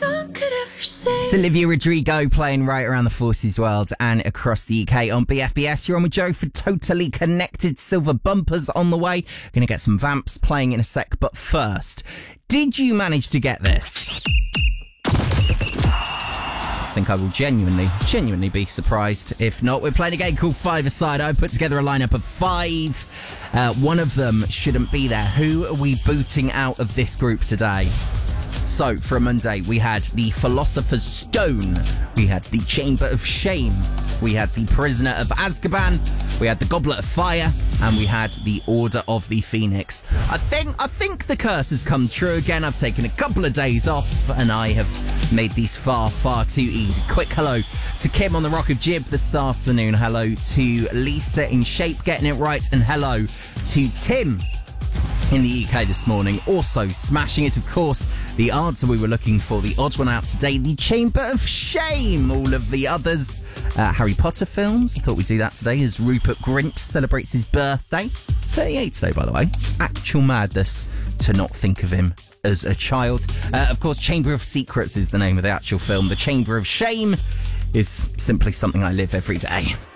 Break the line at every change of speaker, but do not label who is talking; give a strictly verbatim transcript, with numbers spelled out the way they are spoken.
song could ever sing.
It's Olivia Rodrigo playing right around the Forces world and across the U K on B F B S. You're on with Joe for Totally Connected. Silver bumpers on the way. Gonna get some Vamps playing in a sec, but first, did you manage to get this? I think I will genuinely, genuinely be surprised. If not, we're playing a game called Five-A-Side. I put together a lineup of five. Uh, one of them shouldn't be there. Who are we booting out of this group today? So, for a Monday, we had the Philosopher's Stone, we had the Chamber of Shame, we had the Prisoner of Azkaban, we had the Goblet of Fire, and we had the Order of the Phoenix. I think I think the curse has come true again. I've taken a couple of days off, and I have made these far, far too easy. Quick hello to Kim on the Rock of Jib this afternoon. Hello to Lisa in Shape getting it right, and hello to Tim in the U K this morning. Also smashing it, of course, the answer we were looking for, the odd one out today, the Chamber of Shame. All of the others, uh, Harry Potter films. I thought we'd do that today as Rupert Grint celebrates his birthday. thirty-eight today, by the way. Actual madness to not think of him as a child. Uh, of course, Chamber of Secrets is the name of the actual film. The Chamber of Shame is simply something I live every day.